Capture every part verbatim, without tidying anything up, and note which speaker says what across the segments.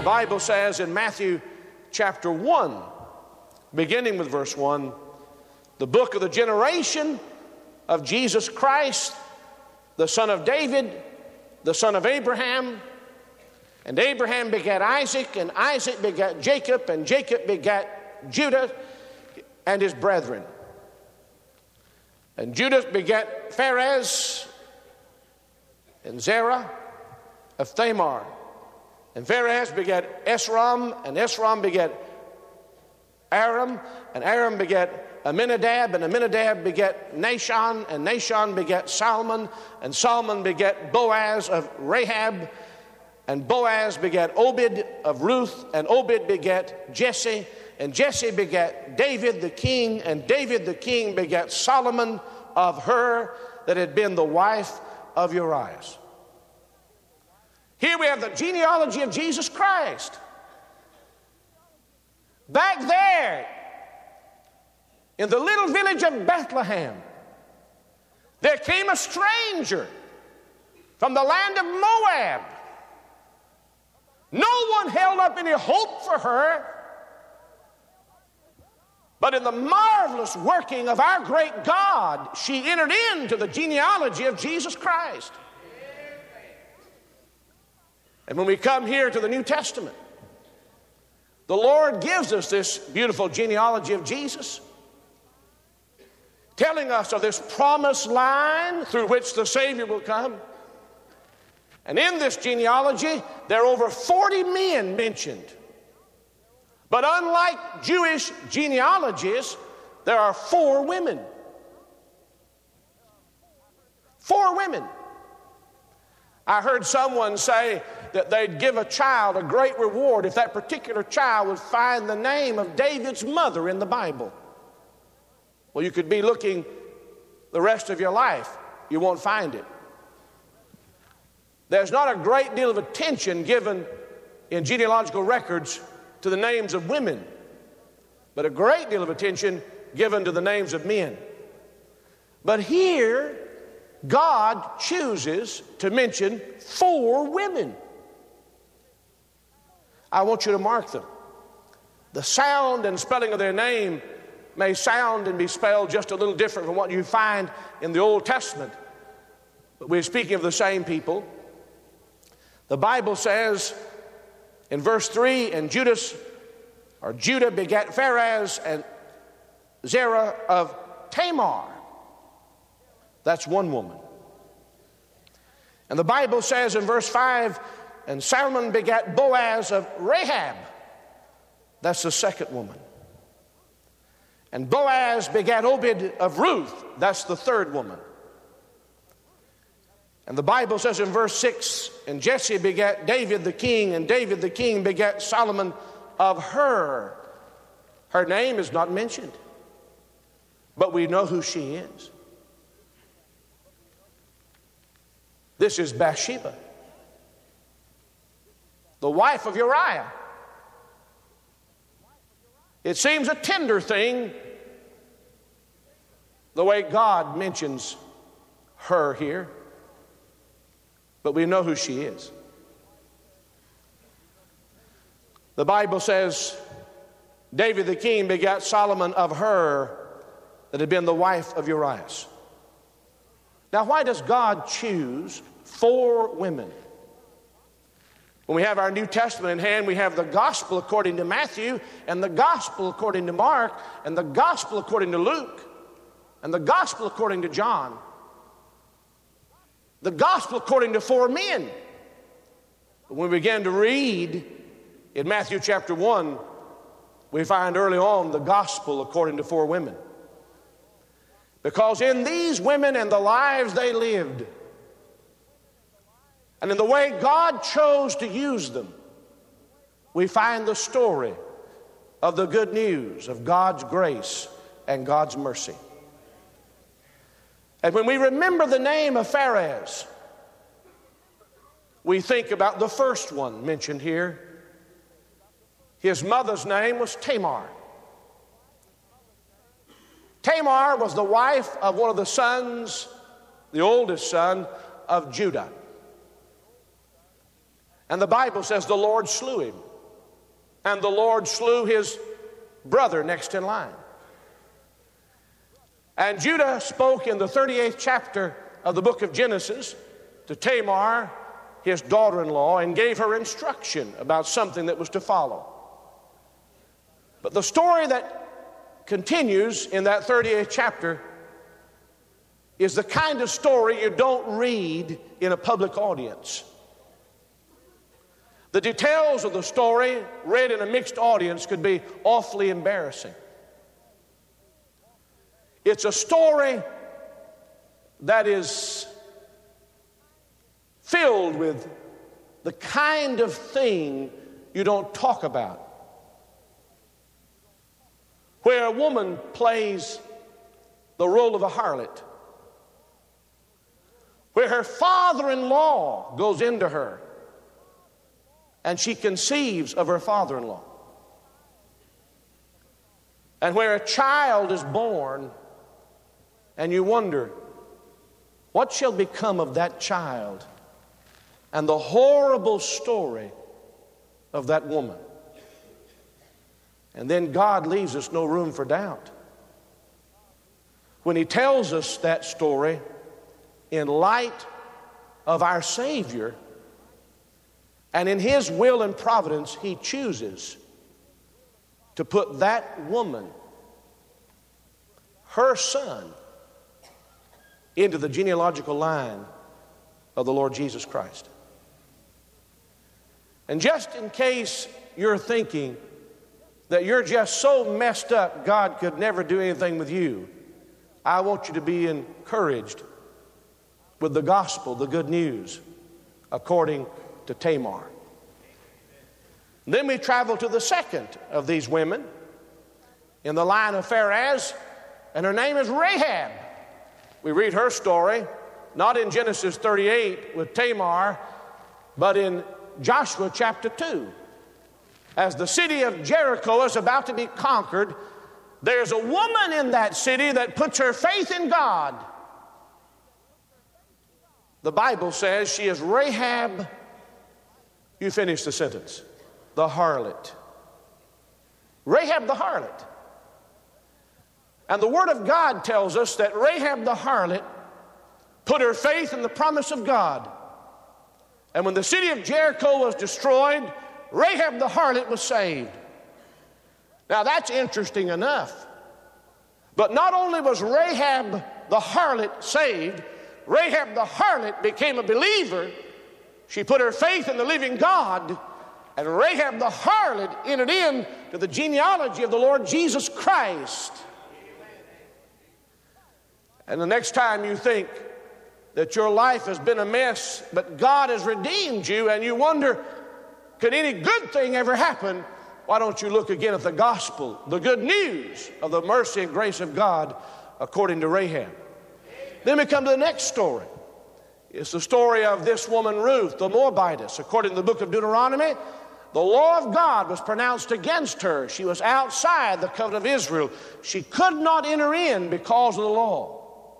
Speaker 1: Bible says in Matthew chapter one, beginning with verse one, the book of the generation of Jesus Christ, the son of David, the son of Abraham. And Abraham begat Isaac, and Isaac begat Jacob, and Jacob begat Judah and his brethren. And Judah begat Pharez and Zerah of Thamar. And Pharez begat Esrom, and Esrom begat Aram, and Aram begat Aminadab, and Aminadab begat Nashon, and Nashon begat Salmon, and Salmon begat Boaz of Rahab, and Boaz begat Obed of Ruth, and Obed begat Jesse, and Jesse begat David the king, and David the king begat Solomon of her that had been the wife of Uriah. Here we have the genealogy of Jesus Christ. Back there in the little village of Bethlehem, there came a stranger from the land of Moab. No one held up any hope for her, but in the marvelous working of our great God, she entered into the genealogy of Jesus Christ. And when we come here to the New Testament, the Lord gives us this beautiful genealogy of Jesus, telling us of this promised line through which the Savior will come. And in this genealogy, there are over forty men mentioned. But unlike Jewish genealogies, there are four women. Four women. I heard someone say that they'd give a child a great reward if that particular child would find the name of David's mother in the Bible. Well, you could be looking the rest of your life. You won't find it. There's not a great deal of attention given in genealogical records to the names of women, but a great deal of attention given to the names of men. But here, God chooses to mention four women. I want you to mark them. The sound and spelling of their name may sound and be spelled just a little different from what you find in the Old Testament, but we're speaking of the same people. The Bible says in verse three, and Judas, or Judah begat Pharez and Zerah of Tamar. That's one woman. And the Bible says in verse five, and Salmon begat Boaz of Rahab. That's the second woman. And Boaz begat Obed of Ruth. That's the third woman. And the Bible says in verse six, and Jesse begat David the king, and David the king begat Solomon of her. Her name is not mentioned, but we know who she is. This is Bathsheba, the wife of Uriah. It seems a tender thing, the way God mentions her here, but we know who she is. The Bible says, David the king begat Solomon of her that had been the wife of Uriah. Now, why does God choose four women? When we have our New Testament in hand, we have the gospel according to Matthew, and the gospel according to Mark, and the gospel according to Luke, and the gospel according to John. The gospel according to four men. But when we begin to read in Matthew chapter one, we find early on the gospel according to four women. Because in these women and the lives they lived, and in the way God chose to use them, we find the story of the good news of God's grace and God's mercy. And when we remember the name of Pharez, we think about the first one mentioned here. His mother's name was Tamar. Tamar was the wife of one of the sons, the oldest son of Judah. And the Bible says the Lord slew him. and the Lord slew his brother next in line. And Judah spoke in the thirty-eighth chapter of the book of Genesis to Tamar, his daughter-in-law, and gave her instruction about something that was to follow. But the story that continues in that thirty-eighth chapter is the kind of story you don't read in a public audience. The details of the story, read in a mixed audience, could be awfully embarrassing. It's a story that is filled with the kind of thing you don't talk about, where a woman plays the role of a harlot, where her father-in-law goes into her and she conceives of her father-in-law, and where a child is born and you wonder, what shall become of that child? And the horrible story of that woman. And then God leaves us no room for doubt when he tells us that story in light of our Savior, and in his will and providence he chooses to put that woman, her son, into the genealogical line of the Lord Jesus Christ. And just in case you're thinking that you're just so messed up God could never do anything with you, I want you to be encouraged with the gospel, the good news, according to Tamar. Then we travel to the second of these women in the line of Pharez, and her name is Rahab. We read her story, not in Genesis thirty-eight with Tamar, but in Joshua chapter two. As the city of Jericho is about to be conquered, there's a woman in that city that puts her faith in God. The Bible says she is Rahab, you finish the sentence, the harlot. Rahab the harlot. And the Word of God tells us that Rahab the harlot put her faith in the promise of God. And when the city of Jericho was destroyed, Rahab the harlot was saved. Now that's interesting enough. But not only was Rahab the harlot saved, Rahab the harlot became a believer. She put her faith in the living God, and Rahab the harlot entered into the genealogy of the Lord Jesus Christ. And the next time you think that your life has been a mess, but God has redeemed you, and you wonder, could any good thing ever happen? Why don't you look again at the gospel, the good news of the mercy and grace of God according to Rahab. Then we come to the next story. It's the story of this woman Ruth, the Moabitess. According to the book of Deuteronomy, the law of God was pronounced against her. She was outside the covenant of Israel. She could not enter in because of the law.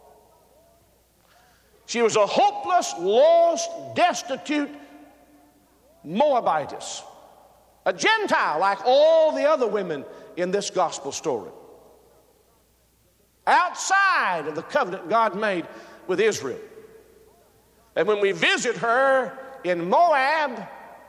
Speaker 1: She was a hopeless, lost, destitute Moabitess, a Gentile like all the other women in this gospel story, outside of the covenant God made with Israel. And when we visit her in Moab,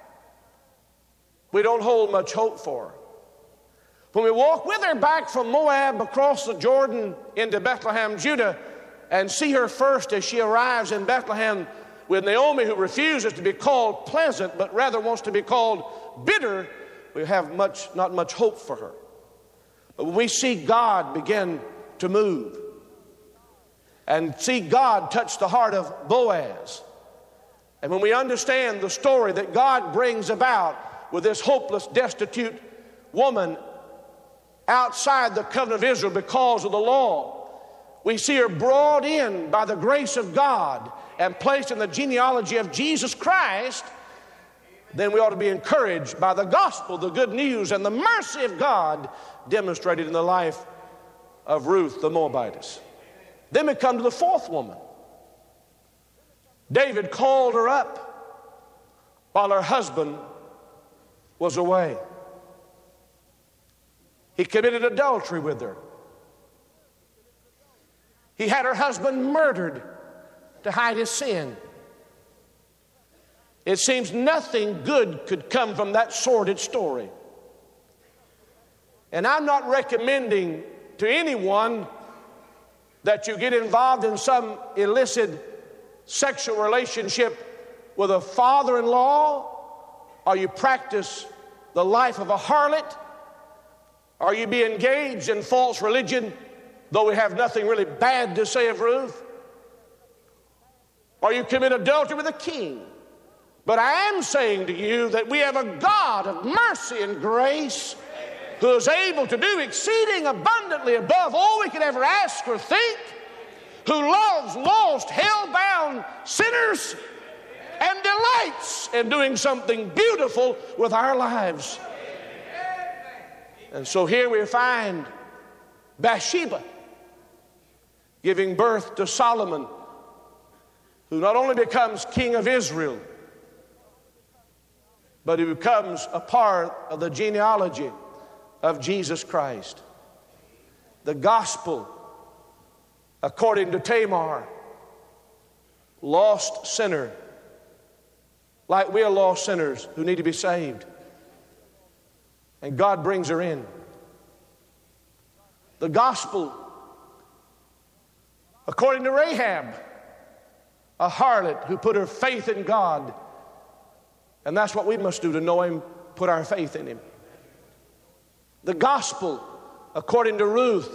Speaker 1: we don't hold much hope for her. When we walk with her back from Moab across the Jordan into Bethlehem, Judah, and see her first as she arrives in Bethlehem with Naomi, who refuses to be called pleasant but rather wants to be called bitter, we have much, not much hope for her. But when we see God begin to move and see God touch the heart of Boaz, and when we understand the story that God brings about with this hopeless, destitute woman outside the covenant of Israel because of the law, we see her brought in by the grace of God and placed in the genealogy of Jesus Christ, then we ought to be encouraged by the gospel, the good news, and the mercy of God demonstrated in the life of Ruth the Moabitess. Then we come to the fourth woman. David called her up while her husband was away. He committed adultery with her. He had her husband murdered to hide his sin. It seems nothing good could come from that sordid story. And I'm not recommending to anyone that you get involved in some illicit sexual relationship with a father-in-law, or you practice the life of a harlot, or you be engaged in false religion, though we have nothing really bad to say of Ruth, or you commit adultery with a king. But I am saying to you that we have a God of mercy and grace who is able to do exceeding abundantly above all we could ever ask or think, who loves lost, hell-bound sinners and delights in doing something beautiful with our lives. And so here we find Bathsheba giving birth to Solomon, who not only becomes king of Israel, but he becomes a part of the genealogy of Jesus Christ. The gospel, according to Tamar, lost sinner, like we are lost sinners who need to be saved. And God brings her in. The gospel, according to Rahab, a harlot who put her faith in God. And that's what we must do to know Him, put our faith in Him. The gospel, according to Ruth,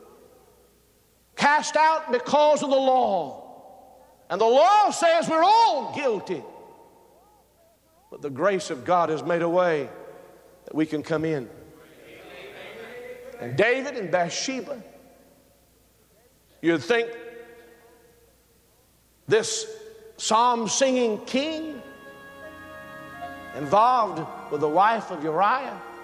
Speaker 1: cast out because of the law. And the law says we're all guilty. But the grace of God has made a way that we can come in. And David and Bathsheba, you'd think this psalm singing king involved with the wife of Uriah